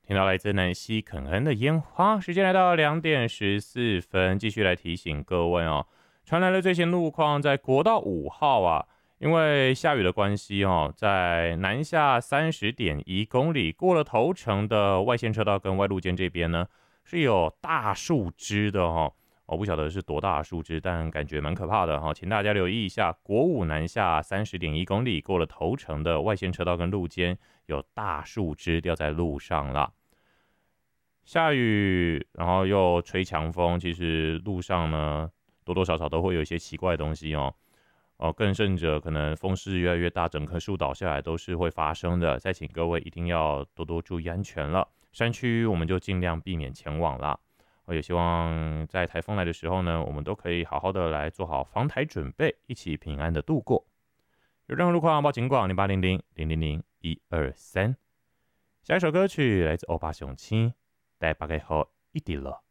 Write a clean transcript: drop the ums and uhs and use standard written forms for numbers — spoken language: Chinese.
听到来自南希肯恩的烟花。时间来到2:14，继续来提醒各位哦，传来了最新路况，在国道5号啊，因为下雨的关系哦，在南下30.1公里过了头城的外线车道跟外路肩这边呢，是有大树枝的哦。我不晓得是多大的树枝，但感觉蛮可怕的哈，请大家留意一下，国五南下30.1公里过了头城的外线车道跟路肩有大树枝掉在路上啦。下雨，然后又吹强风，其实路上呢多多少少都会有一些奇怪的东西哦。更甚者，可能风势越来越大，整棵树倒下来都是会发生的。再请各位一定要多多注意安全了。山区我们就尽量避免前往啦。也希望在台风来的时候呢，我们都可以好好的来做好防台准备，一起平安的度过。有任何路况报警广0800-000-123。下一首歌曲来自欧巴雄青，带大家好一点了。